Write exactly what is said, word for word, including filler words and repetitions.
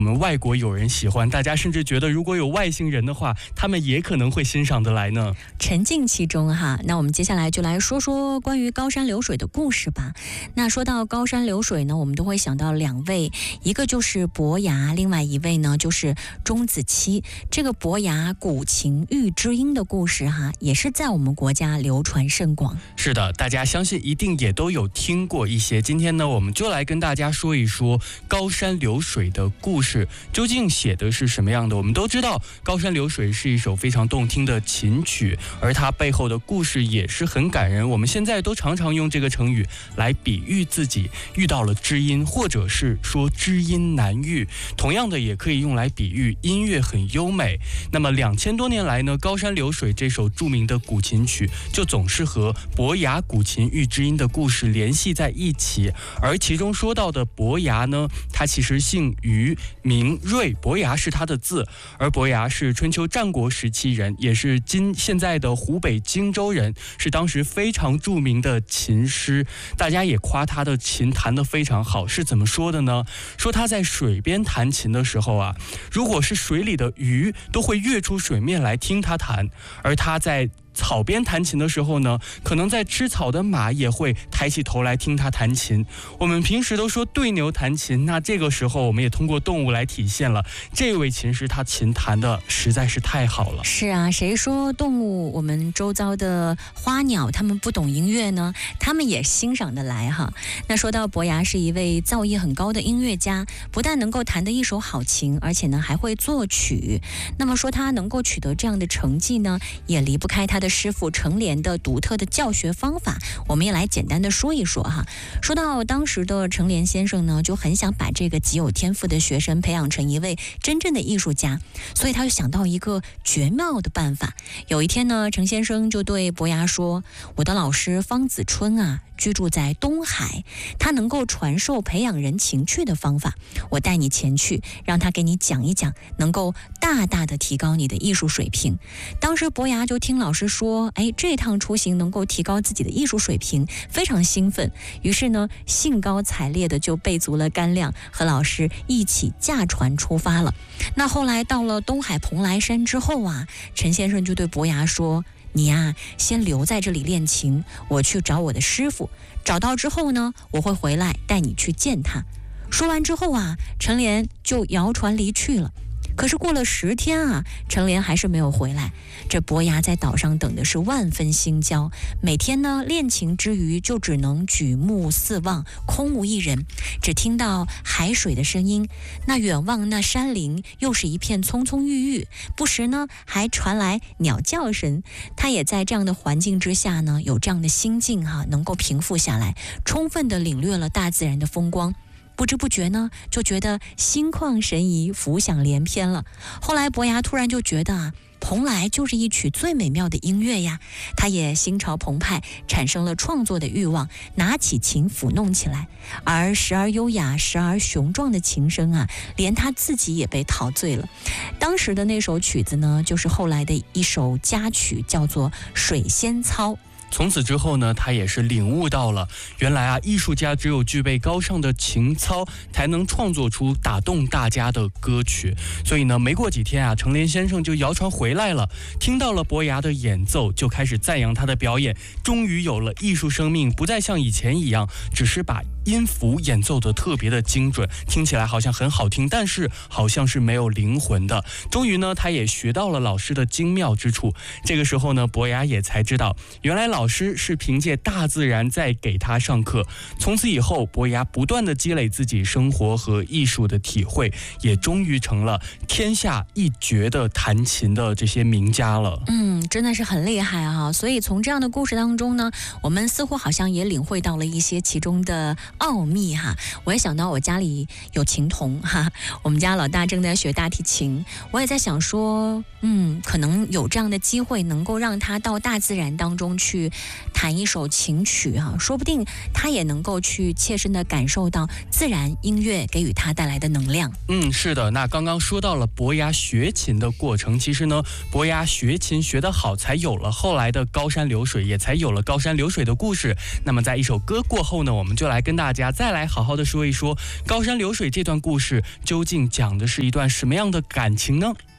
我们外国友人喜欢，大家甚至觉得如果有外星人的话，他们也可能会欣赏得来呢。 沉浸其中哈，那我们接下来就来说说关于高山流水的故事吧。那说到高山流水呢，我们都会想到两位，一个就是伯牙，另外一位呢就是钟子期。这个伯牙鼓琴遇知音的故事哈，也是在我们国家流传甚广。 是的，大家相信一定也都有听过一些。今天呢，我们就来跟大家说一说高山流水的故事。究竟写的是什么样的？我们都知道《高山流水》是一首非常动听的琴曲，而它背后的故事也是很感人。我们现在都常常用这个成语来比喻自己遇到了知音，或者是说知音难遇。同样的，也可以用来比喻音乐很优美。那么两千多年来呢，《高山流水》这首著名的古琴曲就总是和伯牙鼓琴遇知音的故事联系在一起。而其中说到的伯牙呢，他其实姓于，名瑞，伯牙是他的字，而伯牙是春秋战国时期人，也是今现在的湖北荆州人，是当时非常著名的琴师。大家也夸他的琴弹得非常好，是怎么说的呢？说他在水边弹琴的时候啊，如果是水里的鱼都会跃出水面来听他弹，而他在草边弹琴的时候呢，可能在吃草的马也会抬起头来听他弹琴。我们平时都说对牛弹琴，那这个时候我们也通过动物来体现了这位琴师他琴弹的实在是太好了。 是啊，谁说动物我们周遭的花鸟他们不懂音乐呢？他们也欣赏得来哈。那说到伯牙是一位造诣很高的音乐家，不但能够弹得一手好琴，而且呢还会作曲。那么说他能够取得这样的成绩呢，也离不开他的师傅程连的独特的教学方法。我们也来简单的说一说哈。说到当时的程连先生呢，就很想把这个极有天赋的学生培养成一位真正的艺术家，所以他就想到一个绝妙的办法。有一天呢，程先生就对伯牙说，我的老师方子春啊，居住在东海，他能够传授培养人情趣的方法，我带你前去，让他给你讲一讲，能够大大的提高你的艺术水平。当时伯牙就听老师说，哎，这趟出行能够提高自己的艺术水平，非常兴奋，于是呢兴高采烈的就备足了干粮，和老师一起驾船出发了。那后来到了东海蓬莱山之后啊，陈先生就对伯牙说，你呀，先留在这里练琴，我去找我的师傅，找到之后呢，我会回来带你去见他。说完之后啊，程连就摇船离去了。可是过了十天啊，程连还是没有回来。这伯牙在岛上等的是万分心焦，每天呢练琴之余就只能举目四望，空无一人，只听到海水的声音。那远望那山林又是一片葱葱郁郁，不时呢还传来鸟叫声。他也在这样的环境之下呢，有这样的心境哈、啊，能够平复下来，充分的领略了大自然的风光。不知不觉呢，就觉得心旷神怡，浮想联翩了。后来伯牙突然就觉得啊，蓬莱就是一曲最美妙的音乐呀，他也心潮澎湃，产生了创作的欲望，拿起琴抚弄起来。而时而优雅，时而雄壮的琴声啊，连他自己也被陶醉了。当时的那首曲子呢，就是后来的一首佳曲，叫做《水仙操》。 从此之后呢，他也是领悟到了，原来啊，艺术家只有具备高尚的情操，才能创作出打动大家的歌曲。所以呢，没过几天啊，程连先生就摇船回来了，听到了伯牙的演奏，就开始赞扬他的表演，终于有了艺术生命，不再像以前一样，只是把音符演奏得特别的精准，听起来好像很好听，但是好像是没有灵魂的。终于呢，他也学到了老师的精妙之处。这个时候呢，伯牙也才知道，原来老师是凭借大自然在给他上课。从此以后，伯牙不断的积累自己生活和艺术的体会，也终于成了天下一绝的弹琴的这些名家了。 嗯，真的是很厉害啊！所以从这样的故事当中呢，我们似乎好像也领会到了一些其中的奥秘哈。我也想到我家里有琴童哈，我们家老大正在学大提琴，我也在想说，嗯，可能有这样的机会能够让他到大自然当中去弹一首琴曲哈，说不定他也能够去切身的感受到自然音乐给予他带来的能量。 嗯，是的。那刚刚说到了伯牙学琴的过程，其实呢，伯牙学琴学得好，才有了后来的高山流水，也才有了高山流水的故事。那么在一首歌过后呢，我们就来跟大大家再来好好的说一说高山流水这段故事究竟讲的是一段什么样的感情呢？